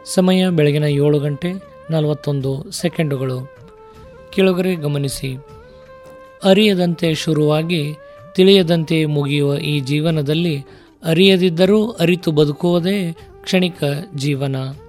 ಸಮಯ ಬೆಳಗಿನ 7:41. ಕೆಳಗರೆ ಗಮನಿಸಿ. ಅರಿಯದಂತೆ ಶುರುವಾಗಿ ತಿಳಿಯದಂತೆ ಮುಗಿಯುವ ಈ ಜೀವನದಲ್ಲಿ ಅರಿಯದಿದ್ದರೂ ಅರಿತು ಬದುಕುವುದೇ ಕ್ಷಣಿಕ ಜೀವನ.